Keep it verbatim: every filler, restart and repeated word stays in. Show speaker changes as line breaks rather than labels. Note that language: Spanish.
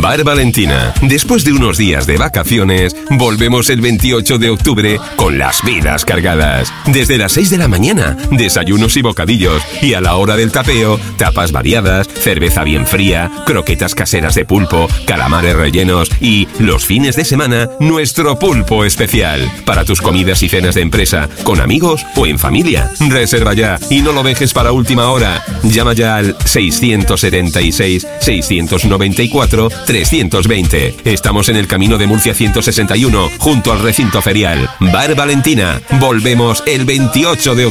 Bar Valentina. Después de unos días de vacaciones, volvemos el veintiocho de octubre con las vidas cargadas. Desde las seis de la mañana, desayunos y bocadillos. Y a la hora del tapeo, tapas variadas, cerveza bien fría, croquetas caseras de pulpo, calamares rellenos y, los fines de semana, nuestro pulpo especial. Para tus comidas y cenas de empresa, con amigos o en familia. Reserva ya y no lo dejes para última hora. Llama ya al seiscientos setenta y seis, seiscientos noventa y cuatro, trescientos veinte. Estamos en el camino de Murcia ciento sesenta y uno, junto al recinto ferial. Bar Valentina. Volvemos el veintiocho de octubre.